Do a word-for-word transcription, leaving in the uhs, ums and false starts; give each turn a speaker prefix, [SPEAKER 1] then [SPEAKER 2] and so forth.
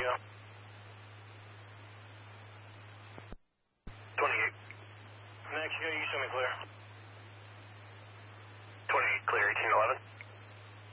[SPEAKER 1] go. twenty-eight. Max, you go, you show me clear.